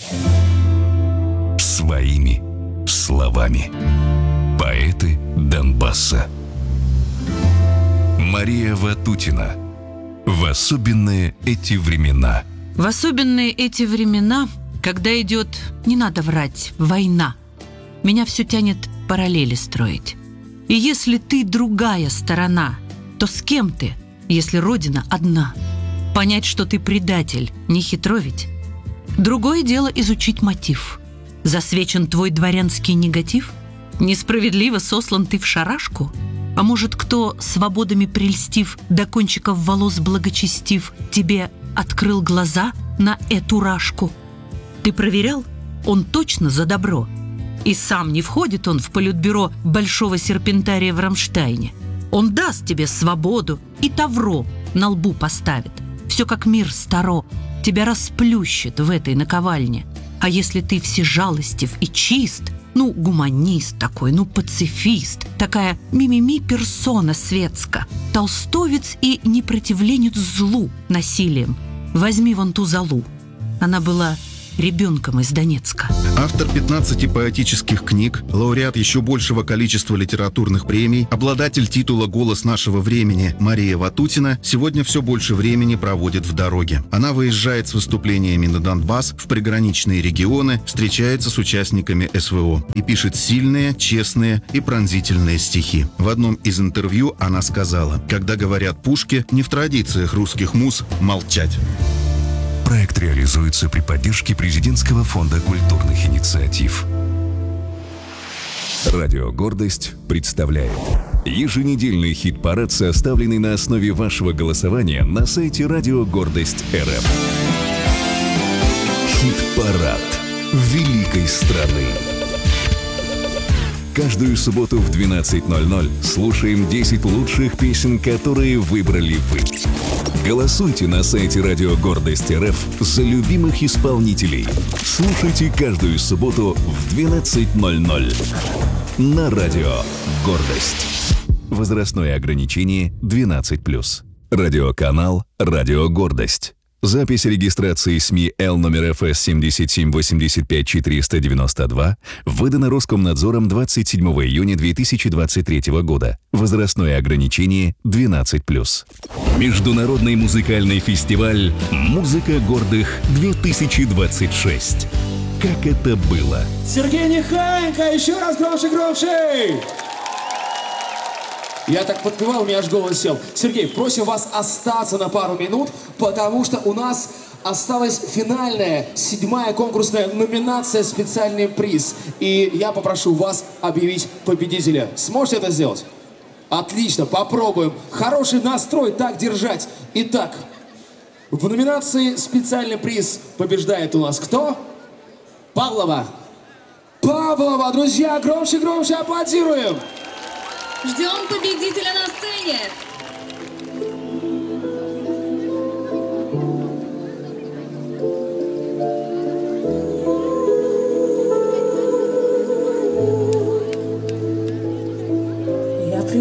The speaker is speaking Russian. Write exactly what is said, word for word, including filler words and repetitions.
Своими словами. Поэты Донбасса. Мария Ватутина. В особенные эти времена. В особенные эти времена, когда идет, не надо врать, война, меня все тянет параллели строить. И если ты другая сторона, то с кем ты, если родина одна? Понять, что ты предатель, не хитро ведь. Другое дело изучить мотив. Засвечен твой дворянский негатив? Несправедливо сослан ты в шарашку? А может, кто, свободами прельстив, до кончиков волос благочестив, тебе открыл глаза на эту рашку? Ты проверял? Он точно за добро. И сам не входит он в политбюро большого серпентария в Рамштайне. Он даст тебе свободу и тавро на лбу поставит. Все как мир старо, тебя расплющит в этой наковальне. А если ты всежалостив и чист, ну, гуманист такой, ну, пацифист, такая мимими персона светска, толстовец и непротивленец злу насилием, возьми вон ту Залу. Она была ребенком из Донецка. Автор пятнадцати поэтических книг, лауреат еще большего количества литературных премий, обладатель титула «Голос нашего времени» Мария Ватутина сегодня все больше времени проводит в дороге. Она выезжает с выступлениями на Донбасс, в приграничные регионы, встречается с участниками СВО и пишет сильные, честные и пронзительные стихи. В одном из интервью она сказала: «Когда говорят пушки, не в традициях русских муз молчать». Проект реализуется при поддержке Президентского фонда культурных инициатив. Радио «Гордость» представляет еженедельный хит-парад, составленный на основе вашего голосования на сайте Радио Гордость эр эф. Хит-парад великой страны. Каждую субботу в двенадцать ноль ноль слушаем десять лучших песен, которые выбрали вы. Голосуйте на сайте Радио Гордость эр эф за любимых исполнителей. Слушайте каждую субботу в двенадцать ноль ноль на Радио Гордость. Возрастное ограничение двенадцать плюс. Радиоканал «Радио Гордость». Запись регистрации СМИ Л номер эф эс семь семь восемь пять четыре девять два выдана Роскомнадзором двадцать седьмого июня две тысячи двадцать третьего года. Возрастное ограничение двенадцать плюс. Международный музыкальный фестиваль «Музыка гордых две тысячи двадцать шесть». Как это было? Сергей Нехаенко, еще раз громче, громче! Я так подпевал, у меня аж голос сел. Сергей, просим вас остаться на пару минут, потому что у нас осталась финальная, седьмая конкурсная номинация «Специальный приз». И я попрошу вас объявить победителя. Сможете это сделать? Отлично, попробуем. Хороший настрой так держать. Итак, в номинации «Специальный приз» побеждает у нас кто? Павлова. Павлова, друзья, громче, громче аплодируем. Ждем победителя на сцене!